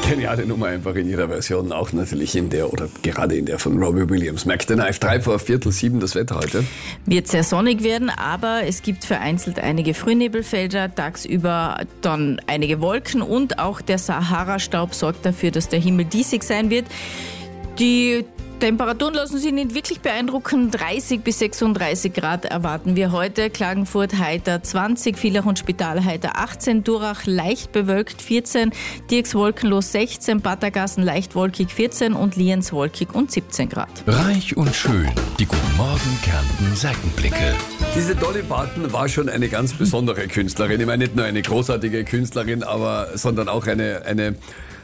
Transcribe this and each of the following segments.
Geniale Nummer einfach in jeder Version, auch natürlich in der oder gerade in der von Robbie Williams. Mac the Knife, 3 vor 6:15 das Wetter heute. Wird sehr sonnig werden, aber es gibt vereinzelt einige Frühnebelfelder, tagsüber dann einige Wolken und auch der Sahara-Staub sorgt dafür, dass der Himmel diesig sein wird. Die Temperaturen lassen sich nicht wirklich beeindrucken. 30 bis 36 Grad erwarten wir heute. Klagenfurt heiter 20, Villach und Spital heiter 18, Durach leicht bewölkt 14, Dirks wolkenlos 16, Battergassen leicht wolkig 14 und Lienz wolkig und 17 Grad. Reich und schön, die Guten Morgen Kärnten Seitenblicke. Diese Dolly Parton war schon eine ganz besondere Künstlerin. Ich meine nicht nur eine großartige Künstlerin, sondern auch eine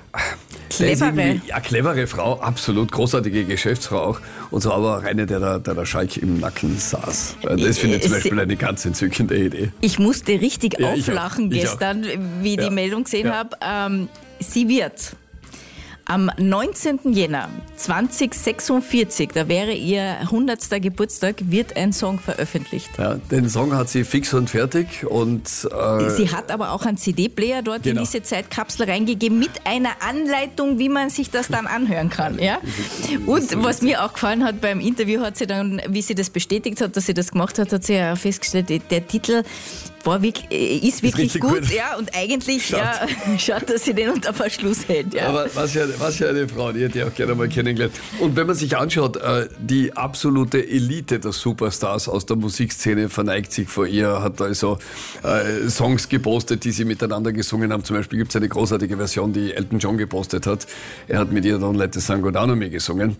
clevere Frau, absolut großartige Geschäftsfrau auch. Und so aber auch eine, der Schalk im Nacken saß. Das finde ich zum Beispiel eine ganz entzückende Idee. Ich musste richtig auflachen gestern, wie ich die Meldung gesehen habe. Sie wird am 19. Jänner 2046, da wäre ihr 100. Geburtstag, wird ein Song veröffentlicht. Ja, den Song hat sie fix und fertig. Und, sie hat aber auch einen CD-Player dort in diese Zeitkapsel reingegeben mit einer Anleitung, wie man sich das dann anhören kann. Ja? Und was mir auch gefallen hat beim Interview, hat sie dann, wie sie das bestätigt hat, dass sie das gemacht hat, hat sie ja festgestellt, der Titel ist wirklich gut. Ja, und eigentlich schaut, dass sie den unter Verschluss hält. Ja. Aber was ja eine Frau, die hätte ich auch gerne mal kennengelernt. Und wenn man sich anschaut, die absolute Elite der Superstars aus der Musikszene verneigt sich vor ihr, hat also Songs gepostet, die sie miteinander gesungen haben. Zum Beispiel gibt es eine großartige Version, die Elton John gepostet hat. Er hat mit ihr Don't Let the Sun Go Down on Me gesungen.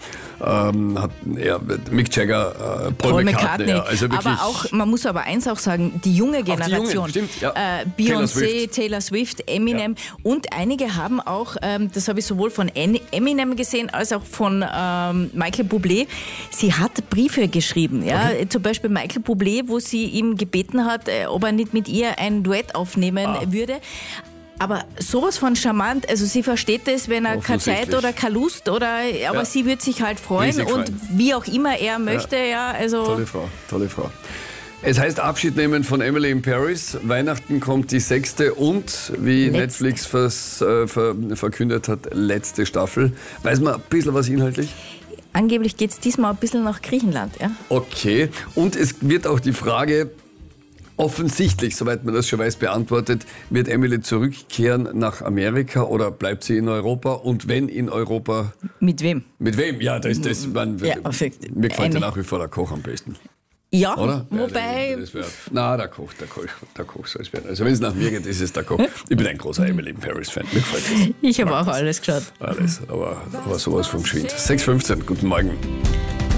Mick Jagger, Paul McCartney. Ja, also wirklich. Aber auch, man muss aber eins auch sagen, die junge Generation. Stimmt, ja. Beyoncé, Taylor Swift, Eminem und einige haben auch, das habe ich sowohl von Eminem gesehen als auch von Michael Bublé, sie hat Briefe geschrieben. Ja? Okay. Zum Beispiel Michael Bublé, wo sie ihm gebeten hat, ob er nicht mit ihr ein Duett aufnehmen würde. Aber sowas von charmant, also sie versteht es, wenn er keine Zeit oder keine Lust aber sie wird sich halt freuen und wie auch immer er möchte. Also Tolle Frau. Es heißt Abschied nehmen von Emily in Paris. Weihnachten kommt die 6. und, wie Netflix verkündet hat, letzte Staffel. Weiß man ein bisschen was inhaltlich? Angeblich geht es diesmal ein bisschen nach Griechenland. Ja? Okay, und es wird auch die Frage offensichtlich, soweit man das schon weiß, beantwortet, wird Emily zurückkehren nach Amerika oder bleibt sie in Europa? Und wenn in Europa... Mit wem? Mit wem? Ja, mir gefällt nach wie vor der Koch am besten. Ja, oder? Wobei... Der Koch soll es werden. Also wenn es nach mir geht, ist es der Koch. Ich bin ein großer Emily in Paris-Fan. Mir gefällt das. Ich habe auch alles geschaut. Alles, aber sowas vom Geschwind. 6:15, guten Morgen.